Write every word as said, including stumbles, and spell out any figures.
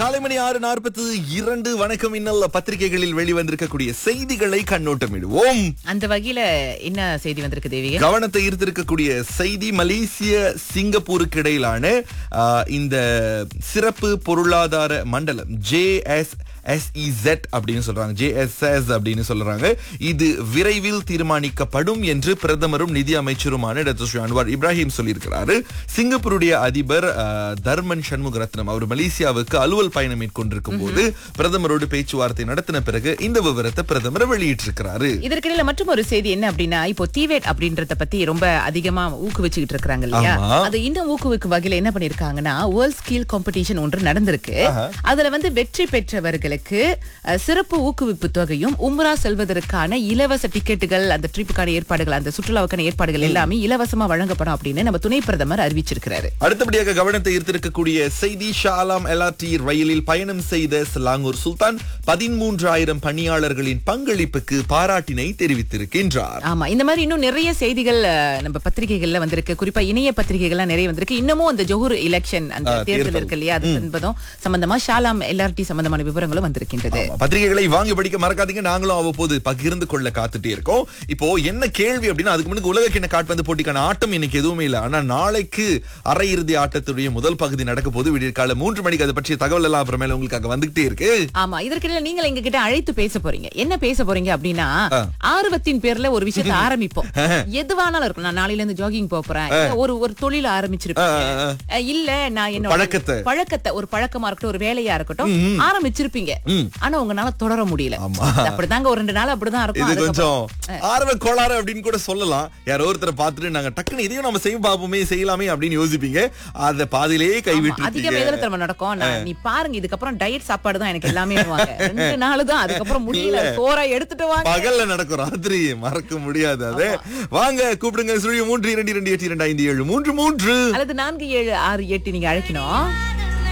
காலை மணி ஆறு நாற்பத்தி இரண்டு வணக்கம். இன்னல்ல பத்திரிகைகளில் வெளிவந்திருக்கக்கூடிய செய்திகளை கண்ணோட்டமிடுவோம். அந்த வகையில என்ன செய்தி வந்திருக்கு தேவிகா? கவனத்தை ஈர்த்திருக்கக்கூடிய செய்தி, மலேசிய சிங்கப்பூருக்கு இடையிலான ஆஹ், இந்த சிறப்பு பொருளாதார மண்டலம் J S S E jet அப்படின்னு சொல்றாங்க, ஜே எஸ் எஸ் அப்படின்னு சொல்றாங்க. இது விரைவில் தீர்மானிக்கப்படும் என்று பிரதமரும் நிதி அமைச்சருமான டாக்டர் ஸ்ரீ அன்வார் இப்ராஹிம் சொல்லியிருக்கிறாரு. சிங்கப்பூருடைய அதிபர் ஆஹ், தர்மன் சண்முகரத்னம் அவர் மலேசியாவுக்கு அலுவல் பயணம் மேற்கொண்டிருக்கும் போது பிரதமரோடு பேச்சுவார்த்தை நடத்தின பிறகு இந்த விவரத்தை பிரதமர் வெளியிட்டிருக்கிறாரு. இதற்கிடையில மற்றும் ஒரு செய்தி என்ன அப்படின்னா, இப்போ டிவேட் அப்படின்றத பத்தி ரொம்ப அதிகமா ஊக்குவிச்சுக்கிட்டு இருக்காங்க இல்லையா? ஆமா. அது இன்னும் ஊக்குவிக்கும் வகையில என்ன பண்ணிருக்காங்கன்னா, வேர்ல்ட் ஸ்கில் காம்படிஷன் ஒன்று நடந்திருக்கு. அதுல வந்து வெற்றி பெற்றவர்களுக்கு அஹ், சிறப்பு ஊக்குவிப்பு தொகையும் உம்ரா செல்வதற்கான இலவச டிக்கெட்டுகள், அந்த ட்ரிப்புக்கான ஏற்பாடுகள், அந்த சுற்றுலாவுக்கான ஏற்பாடுகள் எல்லாமே இலவசமா வழங்கப்படும் அப்படின்னு நம்ம துணை பிரதமர் அறிவிச்சிருக்கிறாரு. அடுத்தபடியாக கவனத்தை ஈர்த்திருக்கக்கூடிய செய்தி, ஷாலாம் எல்ஆர்டி ரயிலில் பயணம் செய்த சிலாங்கூர் சுல்தான் பதிமூன்றாயிரம் பணியாளர்களின் பங்களிப்புக்கு பாராட்டினை தெரிவித்திருக்கின்றார். ஆமா, இந்த மாதிரி இன்னும் நிறைய செய்திகள் அஹ், நம்ம பத்திரிகைகள்ல வந்திருக்கு. குறிப்பா இணைய பத்திரிகைகள்லாம் நிறைய வந்திருக்கு. இன்னமும் அந்த ஜோஹர் எலெக்ஷன் அந்த ஆ, தேர்தல் தேர்தல். இருக்கு இல்லையா, அது என்பதும் சம்பந்தமா ஷாலாம் எல்ஆர்டி சம்பந்தமான விவரங்களும் வந்திருக்கின்றது. ஆமா, பத்திரிகைகளை வாங்கி படிக்க மறக்காதீங்க. நாங்களும் அவ்வப்போது பகிர்ந்து கொள்ள காத்துட்டே இருக்கோம். இப்போ என்ன கேள்வி அப்படின்னா, அதுக்கு முன்னாடி உலக கிண்ண கால்பந்து போட்டிக்கான ஆட்டம் இன்னைக்கு எதுவுமே இல்ல. ஆனா நாளைக்கு அரையிறுதி ஆட்டத்துடைய முதல் பகுதி நடக்க போது விடியற்கால மூன்று மணிக்கு அது பற்றிய தகவல் எல்லாம் அப்புறமேல உங்களுக்காக வந்துகிட்டே இருக்கு. ஆமா, இதற்கிடையில நீங்க எங்க கிட்ட அழைத்து பேச போறீங்க. என்ன பேச போறீங்க அப்படின்னா, ஆர்வத்தின் பேர்ல ஒரு விஷயத்தை ஆரம்பிப்போம். எதுவானாலும் இருக்கும். நான் நாளையில இருந்து ஜாகிங் போறேன், இல்ல ஒரு ஒரு தொழில ஆரம்பிச்சிருப்பீங்க, அஹ், இல்ல நான் என்ன பழக்கத்தை பழக்கத்தை ஒரு பழக்கமா இருக்கட்டும், ஒரு வேலையா இருக்கட்டும் ஆரம்பிச்சிருப்பீங்க. ஆனா உங்களால தொடர முடியல. அப்படிதாங்க ஒரு ரெண்டு நாள் அப்படிதான் இருக்கும். இது கொஞ்சம் அதுக்கப்புறம் ஆர்வ கோளாறு அப்படின்னு கூட சொல்லலாம். யாரோ ஒருத்தரை பார்த்துட்டு நாங்க டக்குன்னு இதையும் நம்ம செய்ய பாப்போமே, செய்யலாமே அப்படின்னு யோசிப்பீங்க. அத பாதியிலேயே கைவிட்டு அதிக வேதனை தரமா நடக்கும். நான் நீ பாருங்க, இதுக்கப்புறம் டயட் சாப்பாடு தான் எனக்கு எல்லாமே ரெண்டு நாள் தான், அதுக்கப்புறம் முடியல, சோறா எடுத்துட்டு வாங்க. பகல்ல நடக்கும், ராத்திரி மறக்க முடியாது. அது வாங்க கூப்பிடுங்க. சுழியம் மூன்று இரண்டு இரண்டு எட்டு இரண்டு ஐந்து ஏழு மூன்று மூன்று அல்லது நான்கு ஏழு ஆறு எட்டு நீங்க அழைக்கணும்.